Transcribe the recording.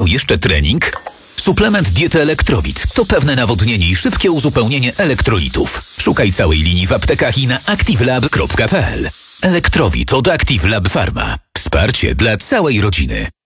jeszcze trening? Suplement diety Elektrowit to pewne nawodnienie i szybkie uzupełnienie elektrolitów. Szukaj całej linii w aptekach i na activelab.pl. Elektrowit od Active Lab Pharma. Wsparcie dla całej rodziny.